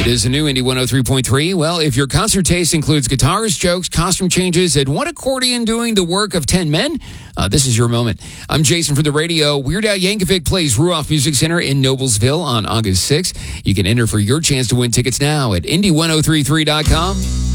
It is a new Indie 103.3. Well, if your concert taste includes guitars, jokes, costume changes, and one accordion doing the work of 10 men, this is your moment. I'm Jason from the radio. Weird Al Yankovic plays Ruoff Music Center in Noblesville on August 6th. You can enter for your chance to win tickets now at Indie1033.com.